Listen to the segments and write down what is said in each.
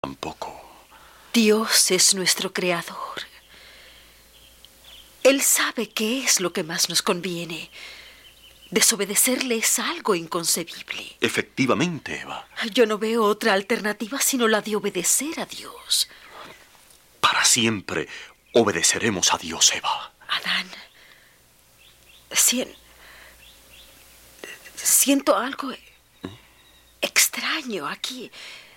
Tampoco. Dios es nuestro creador. Él sabe qué es lo que más nos conviene. Desobedecerle es algo inconcebible. Efectivamente, Eva. Yo no veo otra alternativa sino la de obedecer a Dios. Para siempre obedeceremos a Dios, Eva. Adán, siento algo extraño aquí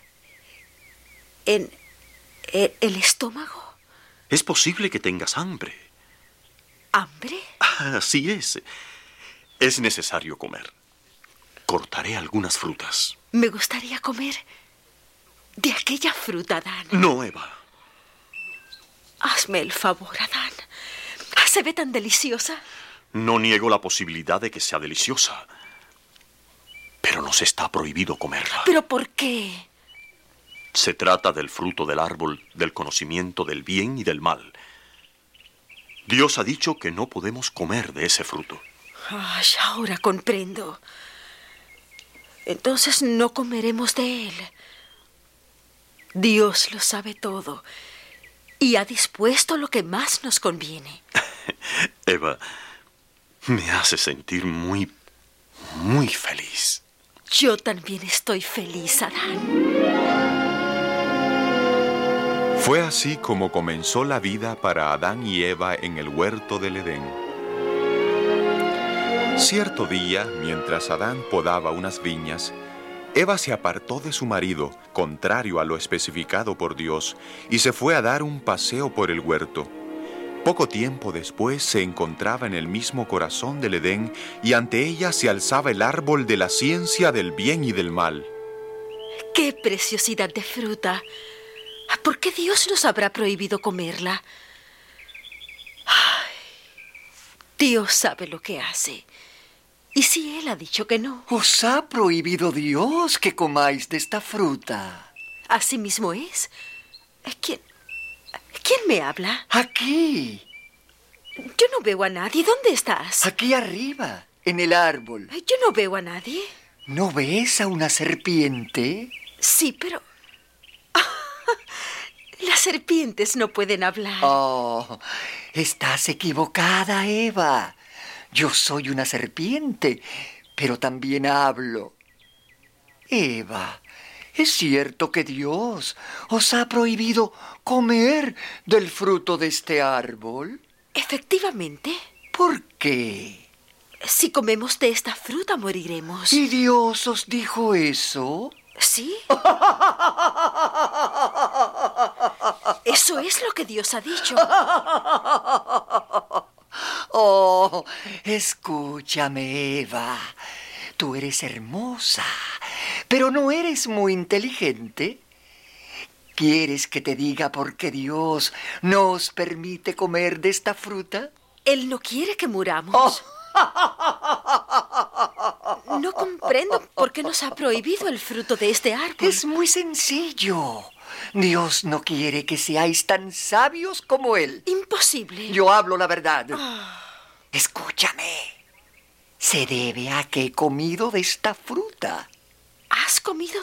en el estómago. Es posible que tengas hambre. ¿Hambre? Así es. Es necesario comer. Cortaré algunas frutas. Me gustaría comer de aquella fruta, Adán. No, Eva. Hazme el favor, Adán. Se ve tan deliciosa. No niego la posibilidad de que sea deliciosa. Pero nos está prohibido comerla. ¿Pero por qué? Se trata del fruto del árbol del conocimiento del bien y del mal. Dios ha dicho que no podemos comer de ese fruto. Ay, ahora comprendo. Entonces no comeremos de él. Dios lo sabe todo y ha dispuesto lo que más nos conviene. Eva, me hace sentir muy, muy feliz. Yo también estoy feliz, Adán. Fue así como comenzó la vida para Adán y Eva en el huerto del Edén. Cierto día, mientras Adán podaba unas viñas, Eva se apartó de su marido, contrario a lo especificado por Dios, y se fue a dar un paseo por el huerto. Poco tiempo después se encontraba en el mismo corazón del Edén y ante ella se alzaba el árbol de la ciencia del bien y del mal. ¡Qué preciosidad de fruta! ¿Por qué Dios nos habrá prohibido comerla? Ay, Dios sabe lo que hace. ¿Y si Él ha dicho que no? Os ha prohibido Dios que comáis de esta fruta. Así mismo es. ¿Quién me habla? Aquí, Yo no veo a nadie. ¿Dónde estás? aquí arriba, en el árbol. Yo no veo a nadie. ¿No ves a una serpiente? Sí, pero... Las serpientes no pueden hablar. Oh, estás equivocada, Eva. Yo soy una serpiente, pero también hablo. Eva, ¿es cierto que Dios os ha prohibido comer del fruto de este árbol? Efectivamente, ¿Por qué? si comemos de esta fruta moriremos. ¿Y Dios os dijo eso? ¿Sí? Eso es lo que Dios ha dicho. Oh, escúchame, Eva. Tú eres hermosa, pero no eres muy inteligente. ¿Quieres que te diga por qué Dios nos permite comer de esta fruta? Él no quiere que muramos. No comprendo por qué nos ha prohibido el fruto de este árbol. Es muy sencillo. Dios no quiere que seáis tan sabios como Él. Imposible. Yo hablo la verdad. Escúchame. Se debe a que he comido de esta fruta. ¿Has comido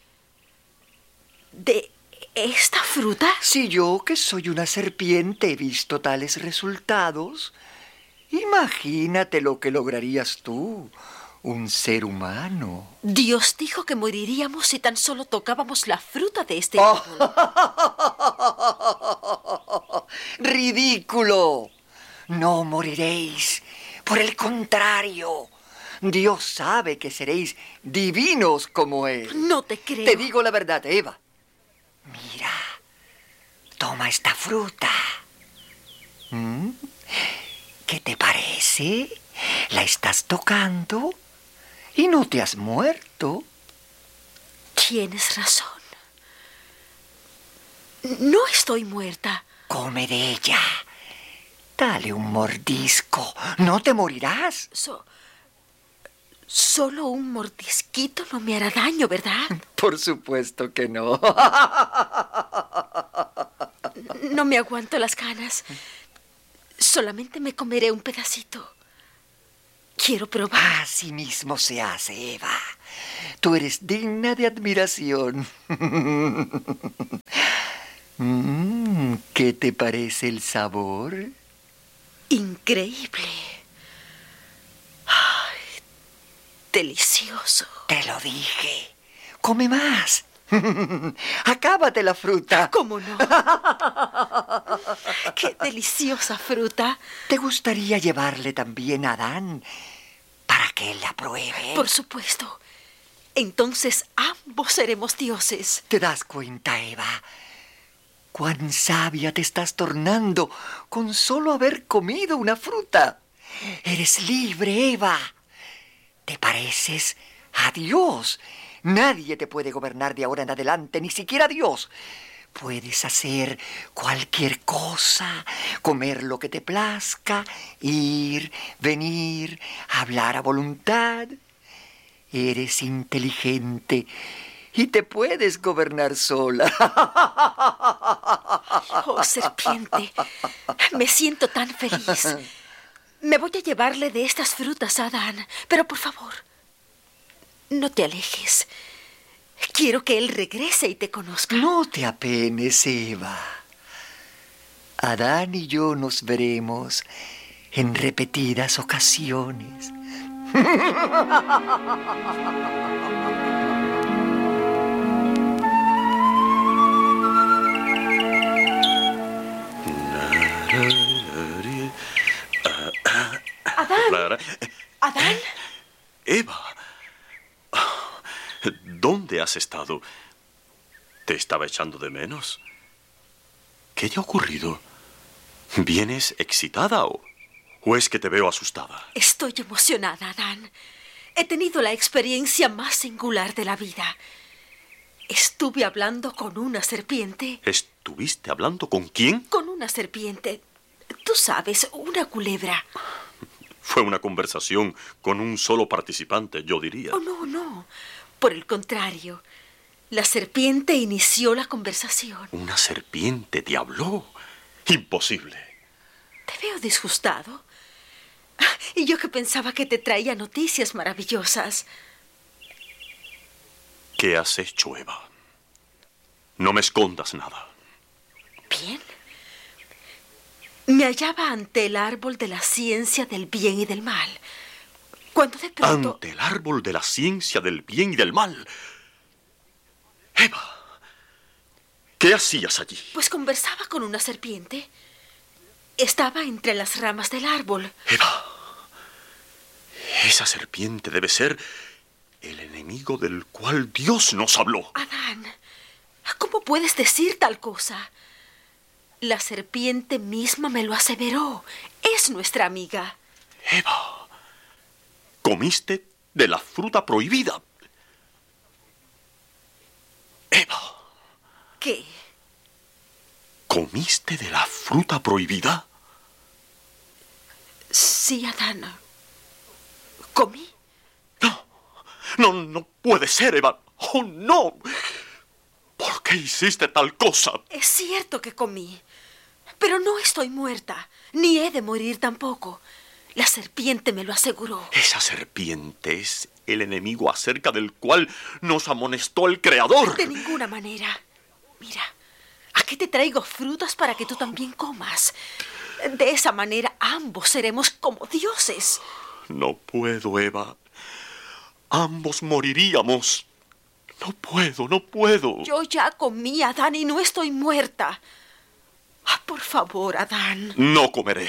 de esta fruta? Si yo, que soy una serpiente, he visto tales resultados, imagínate lo que lograrías tú, un ser humano. Dios dijo que moriríamos si tan solo tocábamos la fruta de este árbol. ¡Ridículo! No moriréis. Por el contrario, Dios sabe que seréis divinos como Él. No te creo. Te digo la verdad, Eva. Mira, toma esta fruta. ¿Mm? ¿Qué te parece? ¿La estás tocando? Y no te has muerto. Tienes razón. No estoy muerta. Come de ella. Dale un mordisco. No te morirás. Solo un mordisquito no me hará daño, ¿verdad? Por supuesto que no. No me aguanto las ganas. Solamente me comeré un pedacito. Quiero probar. Así mismo se hace, Eva. Tú eres digna de admiración. ¿Qué te parece el sabor? Increíble. Ay, delicioso. Te lo dije. Come más. Acábate la fruta. ¿Cómo no? ¡Qué deliciosa fruta! ¿Te gustaría llevarle también a Adán para que él la pruebe? Por supuesto. Entonces ambos seremos dioses. ¿Te das cuenta, Eva? Cuán sabia te estás tornando con solo haber comido una fruta. Eres libre, Eva. Te pareces a Dios. Nadie te puede gobernar de ahora en adelante, ni siquiera Dios. Puedes hacer cualquier cosa, comer lo que te plazca, ir, venir, hablar a voluntad. Eres inteligente y te puedes gobernar sola. Oh, serpiente, me siento tan feliz. Me voy a llevarle de estas frutas a Adán, pero por favor, no te alejes. Quiero que él regrese y te conozca. No te apenes, Eva. Adán y yo nos veremos en repetidas ocasiones. Adán. ¿Adán? Eva, ¿dónde has estado? ¿Te estaba echando de menos? ¿Qué te ha ocurrido? ¿Vienes excitada o es que te veo asustada? Estoy emocionada, Adán. He tenido la experiencia más singular de la vida. Estuve hablando con una serpiente. ¿Estuviste hablando con quién? Con una serpiente. Tú sabes, una culebra. Fue una conversación con un solo participante, yo diría. Oh, no, no. Por el contrario, la serpiente inició la conversación. ¿Una serpiente te habló? Imposible. Te veo disgustado. Y yo que pensaba que te traía noticias maravillosas. ¿Qué has hecho, Eva? No me escondas nada. Bien. Me hallaba ante el árbol de la ciencia del bien y del mal, cuando de pronto... Ante el árbol de la ciencia del bien y del mal. Eva, ¿qué hacías allí? Pues conversaba con una serpiente. Estaba entre las ramas del árbol. Eva, esa serpiente debe ser el enemigo del cual Dios nos habló. Adán, ¿cómo puedes decir tal cosa? La serpiente misma me lo aseveró. Es nuestra amiga. Eva, comiste de la fruta prohibida. Eva. ¿Qué? ¿Comiste de la fruta prohibida? Sí, Adán. ¿Comí? No puede ser, Eva. ¡Oh, no! ¿Por qué hiciste tal cosa? Es cierto que comí. Pero no estoy muerta, ni he de morir tampoco. La serpiente me lo aseguró. Esa serpiente es el enemigo acerca del cual nos amonestó el Creador. De ninguna manera. Mira, aquí te traigo frutas para que tú también comas. De esa manera ambos seremos como dioses. No puedo, Eva. Ambos moriríamos. No puedo. Yo ya comí, Adán, y no estoy muerta. Por favor, Adán. No comeré.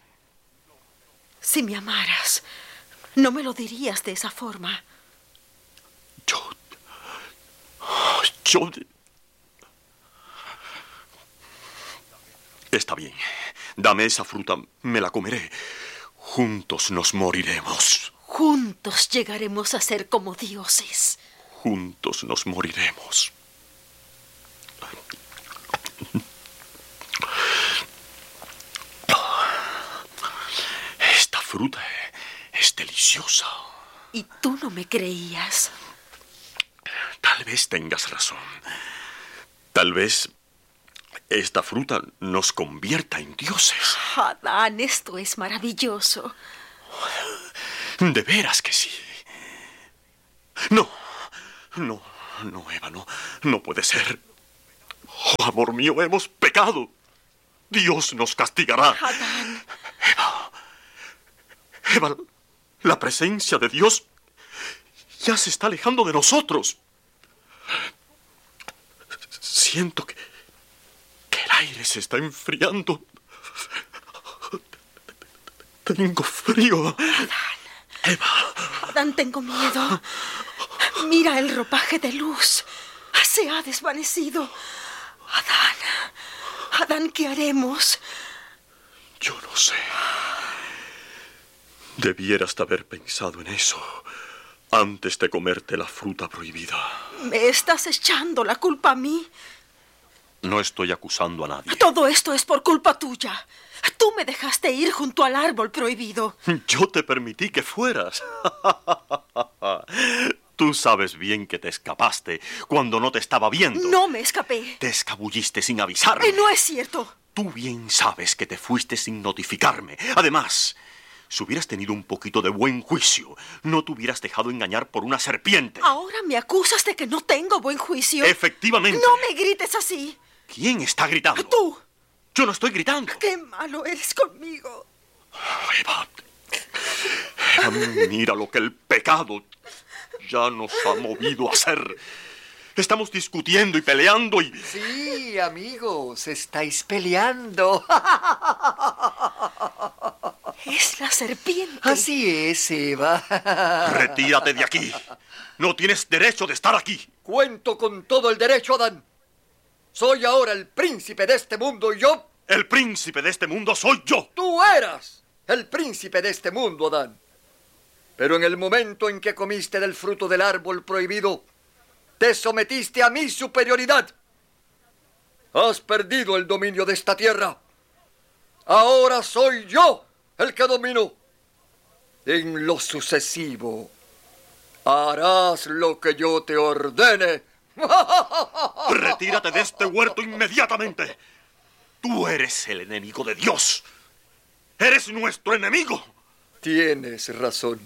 Si me amaras, no me lo dirías de esa forma. Yo... Está bien. Dame esa fruta, me la comeré. Juntos nos moriremos. Juntos llegaremos a ser como dioses. Juntos nos moriremos. Esta fruta es deliciosa. ¿Y tú no me creías? Tal vez tengas razón. Tal vez esta fruta nos convierta en dioses. Adán, esto es maravilloso. De veras que sí. No, No, Eva, no puede ser. Oh, amor mío, hemos pecado. Dios nos castigará. Adán. Eva, la presencia de Dios ya se está alejando de nosotros. Siento que el aire se está enfriando. Tengo frío. Adán. Eva. Adán, tengo miedo. Mira el ropaje de luz. Se ha desvanecido. Adán, ¿qué haremos? Yo no sé. Debieras de haber pensado en eso antes de comerte la fruta prohibida. ¿Me estás echando la culpa a mí? No estoy acusando a nadie. Todo esto es por culpa tuya. Tú me dejaste ir junto al árbol prohibido. Yo te permití que fueras. Tú sabes bien que te escapaste cuando no te estaba viendo. No me escapé. Te escabulliste sin avisarme. No es cierto. Tú bien sabes que te fuiste sin notificarme. Además, si hubieras tenido un poquito de buen juicio, no te hubieras dejado engañar por una serpiente. Ahora me acusas de que no tengo buen juicio. Efectivamente. No me grites así. ¿Quién está gritando? Tú. Yo no estoy gritando. Qué malo eres conmigo. Eva, mira lo que el pecado ya nos ha movido a hacer. Estamos discutiendo y peleando y... Sí, amigos, estáis peleando. Es la serpiente. Así es, Eva. Retírate de aquí. No tienes derecho de estar aquí. Cuento con todo el derecho, Adán. Soy ahora el príncipe de este mundo y yo... El príncipe de este mundo soy yo. Tú eras el príncipe de este mundo, Adán. Pero en el momento en que comiste del fruto del árbol prohibido, te sometiste a mi superioridad. Has perdido el dominio de esta tierra. Ahora soy yo el que domino. En lo sucesivo, harás lo que yo te ordene. Retírate de este huerto inmediatamente. Tú eres el enemigo de Dios. Eres nuestro enemigo. Tienes razón.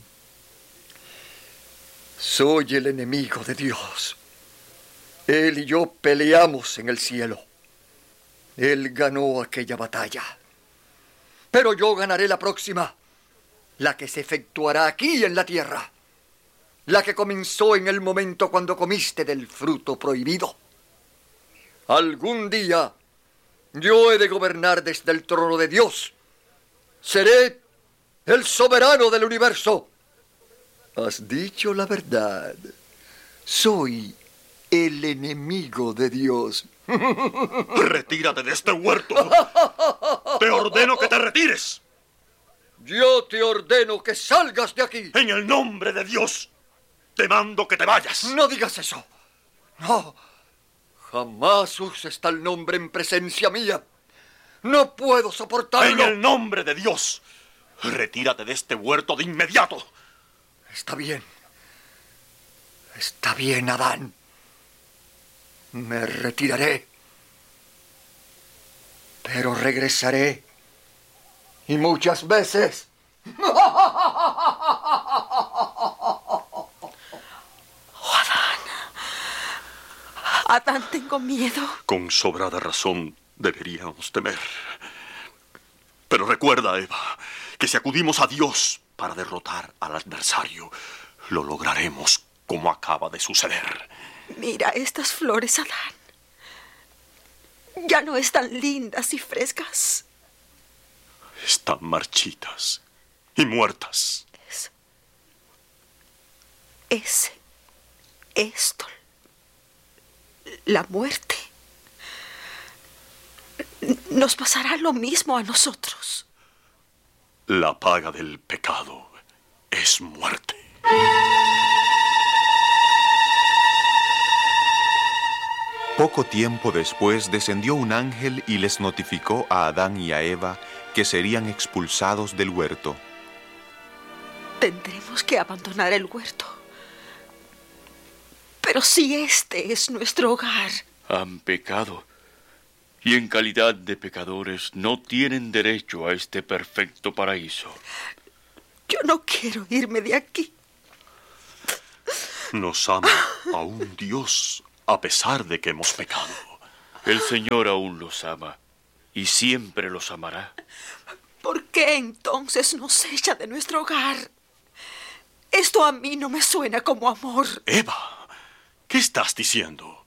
Soy el enemigo de Dios. Él y yo peleamos en el cielo. Él ganó aquella batalla. Pero yo ganaré la próxima, la que se efectuará aquí en la tierra. La que comenzó en el momento cuando comiste del fruto prohibido. Algún día yo he de gobernar desde el trono de Dios. Seré el soberano del universo. Has dicho la verdad. Soy el enemigo de Dios. Retírate de este huerto. Te ordeno que te retires. Yo te ordeno que salgas de aquí. En el nombre de Dios, te mando que te vayas. No digas eso. No. Jamás uses tal nombre en presencia mía. No puedo soportarlo. En el nombre de Dios, retírate de este huerto de inmediato. Está bien. Está bien, Adán. Me retiraré. Pero regresaré. Y muchas veces. Adán, tengo miedo. Con sobrada razón deberíamos temer. Pero recuerda, Eva, que si acudimos a Dios para derrotar al adversario, lo lograremos como acaba de suceder. Mira estas flores, Adán. Ya no están lindas y frescas. Están marchitas y muertas. Esto. La muerte. Nos pasará lo mismo a nosotros. La paga del pecado es muerte. Poco tiempo después descendió un ángel y les notificó a Adán y a Eva que serían expulsados del huerto. Tendremos que abandonar el huerto. Pero si este es nuestro hogar. Han pecado, y en calidad de pecadores no tienen derecho a este perfecto paraíso. Yo no quiero irme de aquí. Nos ama aún Dios a pesar de que hemos pecado. El Señor aún los ama y siempre los amará. ¿Por qué entonces nos echa de nuestro hogar? Esto a mí no me suena como amor. Eva, ¿qué estás diciendo?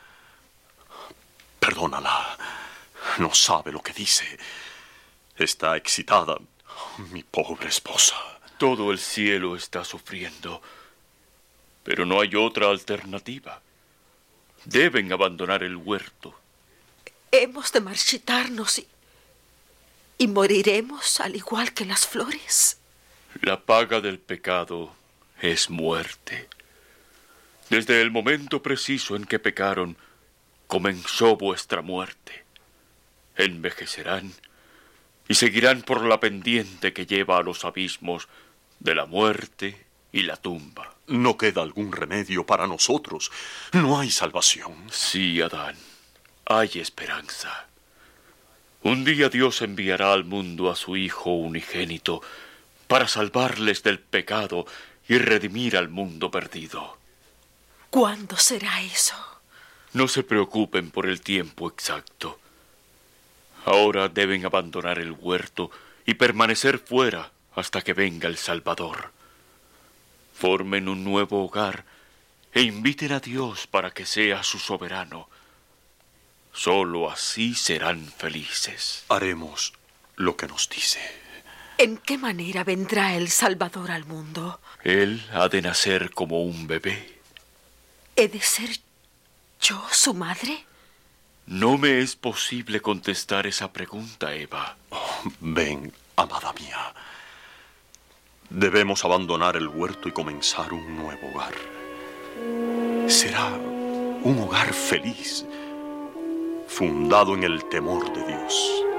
Perdónala. No sabe lo que dice. Está excitada, mi pobre esposa. Todo el cielo está sufriendo, pero no hay otra alternativa. Deben abandonar el huerto. Hemos de marchitarnos y moriremos al igual que las flores. La paga del pecado es muerte. Desde el momento preciso en que pecaron, comenzó vuestra muerte. Envejecerán y seguirán por la pendiente que lleva a los abismos de la muerte y la tumba. No queda algún remedio para nosotros. No hay salvación. Sí, Adán, hay esperanza. Un día Dios enviará al mundo a su Hijo unigénito para salvarles del pecado y redimir al mundo perdido. ¿Cuándo será eso? No se preocupen por el tiempo exacto. Ahora deben abandonar el huerto y permanecer fuera hasta que venga el Salvador. Formen un nuevo hogar e inviten a Dios para que sea su soberano. Solo así serán felices. Haremos lo que nos dice. ¿En qué manera vendrá el Salvador al mundo? Él ha de nacer como un bebé. ¿He de ser yo su madre? No me es posible contestar esa pregunta, Eva. Oh, ven, amada mía. Debemos abandonar el huerto y comenzar un nuevo hogar. Será un hogar feliz, fundado en el temor de Dios.